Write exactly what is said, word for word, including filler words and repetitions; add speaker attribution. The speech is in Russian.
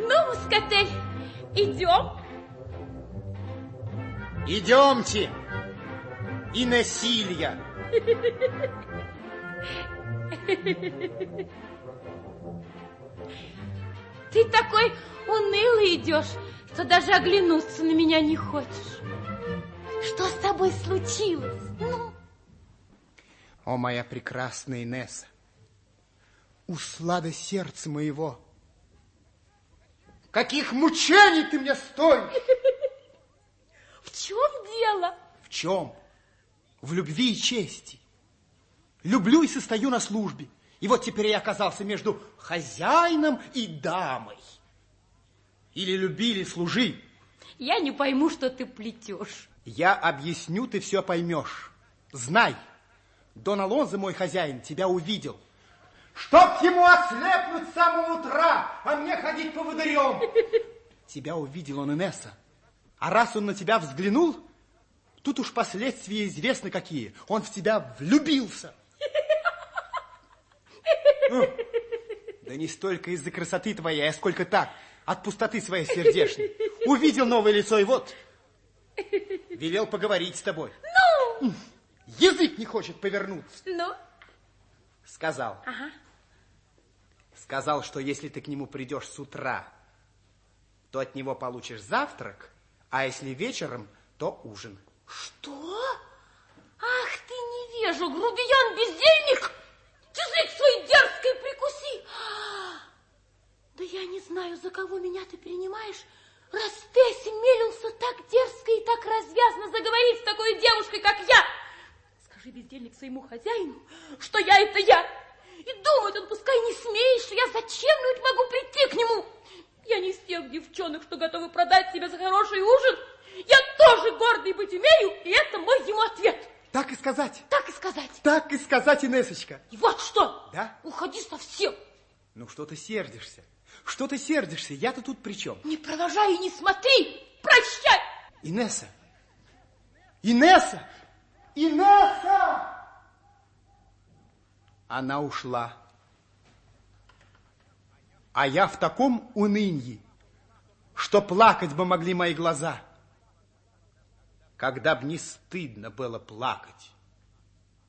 Speaker 1: Ну, Мускатель, идем.
Speaker 2: Идемте. Инессилья.
Speaker 1: Ты такой унылый идешь, что даже оглянуться на меня не хочешь. Что с тобой случилось? Ну?
Speaker 2: О, моя прекрасная Инесса, услада сердца моего, каких мучений ты мне стоишь!
Speaker 1: В чем дело?
Speaker 2: В чем? В любви и чести. Люблю и состою на службе. И вот теперь я оказался между хозяином и дамой. Или люби, или служи.
Speaker 1: Я не пойму, что ты плетешь.
Speaker 2: Я объясню, ты все поймешь. Знай, Дон Алонсо, мой хозяин, тебя увидел. Чтоб ему ослепнуть с самого утра, а мне ходить поводырем. Тебя увидел он, Инесса. А раз он на тебя взглянул, тут уж последствия известны какие. Он в тебя влюбился. Ну, да не столько из-за красоты твоей, а сколько так, от пустоты своей сердечной. Увидел новое лицо и вот, велел поговорить с тобой.
Speaker 1: Ну?
Speaker 2: Язык не хочет повернуться.
Speaker 1: Ну?
Speaker 2: Сказал.
Speaker 1: Ага.
Speaker 2: Сказал, что если ты к нему придешь с утра, то от него получишь завтрак, а если вечером, то ужин.
Speaker 1: Что? Ах ты невежа, грубиян, бездельник! Язык свой дерзкий прикуси! Да я не знаю, за кого меня ты принимаешь, раз ты осмелился так дерзко и так развязно заговорить с такой девушкой, как я. Скажи, бездельник, своему хозяину, что я это я. И думает он, пускай не смеет, что я зачем-нибудь могу прийти к нему. Я не из тех девчонок, что готовы продать себя за хороший ужин. Я тоже гордый быть умею, и это мой ему ответ.
Speaker 2: Так и сказать.
Speaker 1: Так и сказать.
Speaker 2: Так и сказать, Инессочка.
Speaker 1: И вот что.
Speaker 2: Да?
Speaker 1: Уходи совсем.
Speaker 2: Ну, что ты сердишься? Что ты сердишься? Я-то тут при чем?
Speaker 1: Не провожай и не смотри. Прощай.
Speaker 2: Инесса. Инесса. Инесса! Она ушла. А я в таком унынье, что плакать бы могли мои глаза. Когда б не стыдно было плакать.